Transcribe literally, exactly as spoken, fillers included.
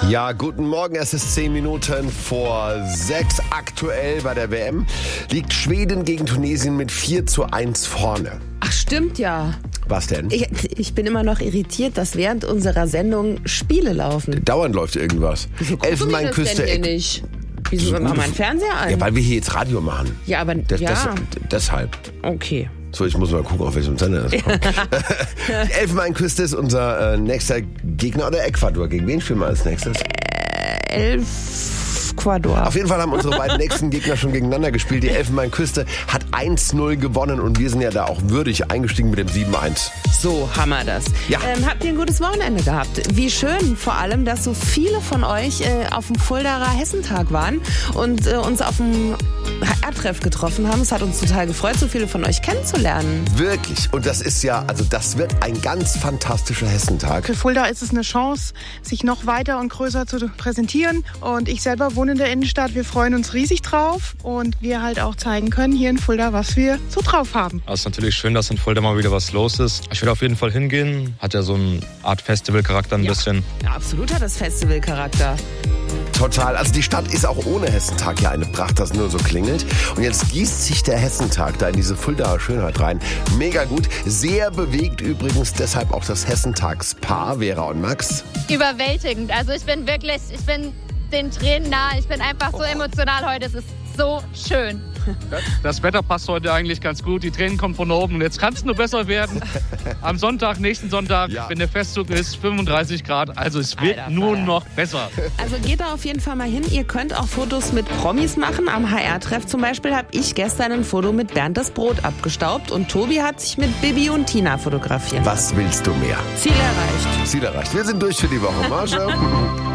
Ja, guten Morgen. Es ist zehn Minuten vor sechs. Aktuell bei der W M liegt Schweden gegen Tunesien mit vier zu eins vorne. Ach, stimmt ja. Was denn? Ich, ich bin immer noch irritiert, dass während unserer Sendung Spiele laufen. Dauernd läuft irgendwas. Wieso gucken Elfenbeinküste. wir das denn hier nicht? Wieso So machen wir gut. meinen Fernseher an? Ja, weil wir hier jetzt Radio machen. Ja, aber Das, ja. das, deshalb. Okay. So, ich muss mal gucken, auf welchem Sender das kommt. Die Elfenbeinküste ist unser äh, nächster Gegner. Oder Ecuador. Gegen wen spielen wir als nächstes? Elf Ecuador. Auf jeden Fall haben unsere beiden nächsten Gegner schon gegeneinander gespielt. Die Elfenbeinküste hat eins null gewonnen und wir sind ja da auch würdig eingestiegen mit dem sieben eins. So haben wir das. Ja. Ähm, habt ihr ein gutes Wochenende gehabt? Wie schön vor allem, dass so viele von euch äh, auf dem Fuldaer Hessentag waren und äh, uns auf dem H R-Treff getroffen haben. Es hat uns total gefreut, so viele von euch kennenzulernen. Wirklich. Und das ist ja, also das wird ein ganz fantastischer Hessentag. Für Fulda ist es eine Chance, sich noch weiter und größer zu präsentieren. Und ich selber wohne in der Innenstadt. Wir freuen uns riesig drauf und wir halt auch zeigen können hier in Fulda, was wir so drauf haben. Es ist natürlich schön, dass in Fulda mal wieder was los ist. Ich werde auf jeden Fall hingehen. Hat ja so eine Art Festivalcharakter ein Ja. bisschen. Ja, absolut hat das Festivalcharakter. Total. Also die Stadt ist auch ohne Hessentag ja eine Pracht, das nur so klingelt. Und jetzt gießt sich der Hessentag da in diese Fuldaer Schönheit rein. Mega gut. Sehr bewegt übrigens deshalb auch das Hessentagspaar, Vera und Max. Überwältigend. Also ich bin wirklich, ich bin den Tränen nah. Ich bin einfach so emotional heute. Es ist so schön. Das Wetter passt heute eigentlich ganz gut. Die Tränen kommen von oben. Und jetzt kann es nur besser werden. Am Sonntag, nächsten Sonntag, Ja. wenn der Festzug ist, fünfunddreißig Grad. Also es wird Alter, nur Alter. noch besser. Also geht da auf jeden Fall mal hin. Ihr könnt auch Fotos mit Promis machen. Am H R-Treff zum Beispiel habe ich gestern ein Foto mit Bernd das Brot abgestaubt und Tobi hat sich mit Bibi und Tina fotografiert. Was willst du mehr? Ziel erreicht. Ziel erreicht. Wir sind durch für die Woche. Marcia.